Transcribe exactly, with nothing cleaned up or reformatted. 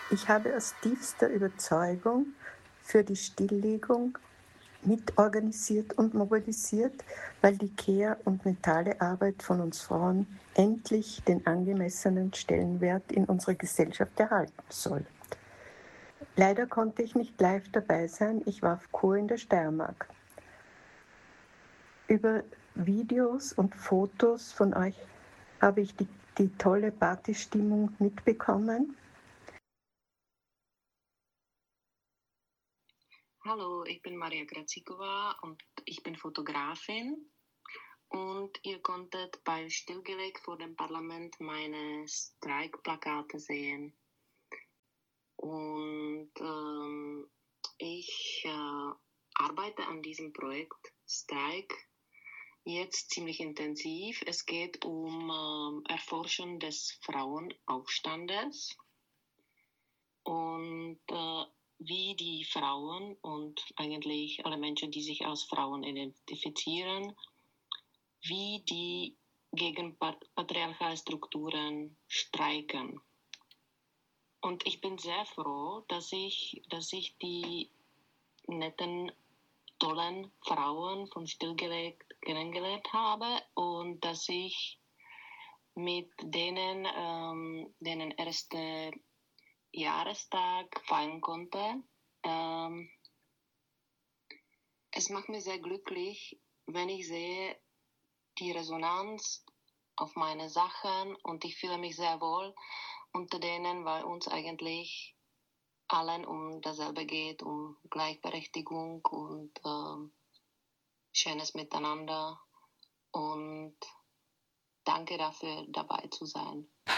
Ich habe aus tiefster Überzeugung für die Stilllegung mitorganisiert und mobilisiert, weil die Care- und mentale Arbeit von uns Frauen endlich den angemessenen Stellenwert in unserer Gesellschaft erhalten soll. Leider konnte ich nicht live dabei sein, ich war auf Kur in der Steiermark. Über Videos und Fotos von euch habe ich die, die tolle Partystimmung mitbekommen. Hallo, ich bin Maria Grazikova und ich bin Fotografin. Und ihr konntet bei Stillgelegt vor dem Parlament meine Streikplakate sehen. Und ähm, ich äh, arbeite an diesem Projekt Streik jetzt ziemlich intensiv. Es geht um ähm, Erforschen des Frauenaufstandes und äh, wie die Frauen und eigentlich alle Menschen, die sich als Frauen identifizieren, wie die gegen patriarchale Strukturen streiken. Und ich bin sehr froh, dass ich, dass ich die netten, tollen Frauen von Stillgelegt kennengelernt habe und dass ich mit denen ähm, den ersten Jahrestag feiern konnte. Ähm, es macht mich sehr glücklich, wenn ich sehe die Resonanz auf meine Sachen und ich fühle mich sehr wohl unter denen, weil uns eigentlich allen um dasselbe geht, um Gleichberechtigung und ähm, schönes Miteinander. Und danke dafür, dabei zu sein.